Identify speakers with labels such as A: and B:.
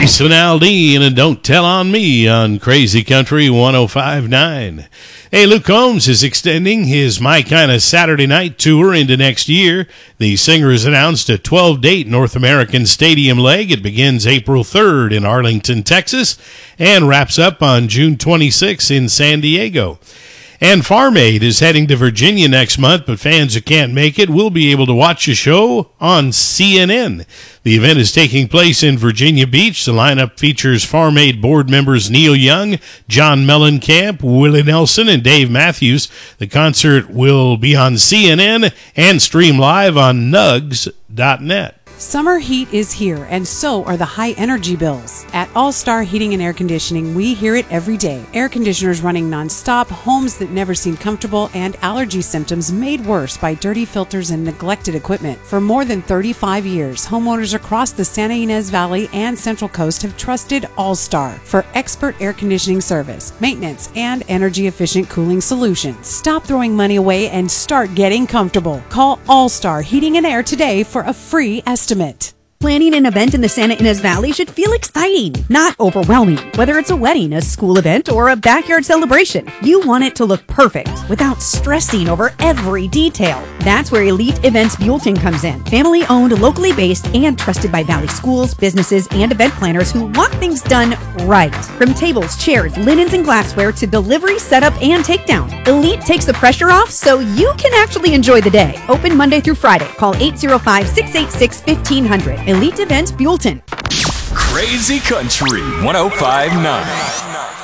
A: Jason Aldean and Don't Tell on Me on Crazy Country 105.9. Hey, Luke Combs is extending his My Kinda Saturday Night tour into next year. The singer has announced a 12-date North American stadium leg. It begins April 3rd in Arlington, Texas, and wraps up on June 26th in San Diego. And Farm Aid is heading to Virginia next month, but fans who can't make it will be able to watch the show on CNN. The event is taking place in Virginia Beach. The lineup features Farm Aid board members Neil Young, John Mellencamp, Willie Nelson, and Dave Matthews. The concert will be on CNN and stream live on nugs.net.
B: Summer heat is here, and so are the high energy bills. At All Star Heating and Air Conditioning, we hear it every day. Air conditioners running nonstop, homes that never seem comfortable, and allergy symptoms made worse by dirty filters and neglected equipment. For more than 35 years, homeowners across the Santa Ynez Valley and Central Coast have trusted All Star for expert air conditioning service, maintenance, and energy-efficient cooling solutions. Stop throwing money away and start getting comfortable. Call All Star Heating and Air today for a free estimate.
C: Planning an event in the Santa Ynez Valley should feel exciting, not overwhelming. Whether it's a wedding, a school event, or a backyard celebration, you want it to look perfect without stressing over every detail. That's where Elite Events Buellton comes in. Family owned, locally based, and trusted by Valley schools, businesses, and event planners who want things done right. From tables, chairs, linens, and glassware to delivery, setup, and takedown, Elite takes the pressure off so you can actually enjoy the day. Open Monday through Friday. Call 805-686-1500. Elite Events Buellton.
D: Crazy Country 105.9.